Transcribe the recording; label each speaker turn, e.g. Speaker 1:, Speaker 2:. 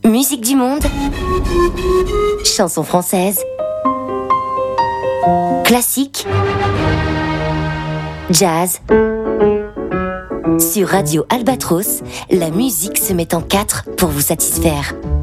Speaker 1: Musique du monde, chansons françaises, classique, jazz. Sur Radio Albatros, la musique se met en quatre pour vous satisfaire.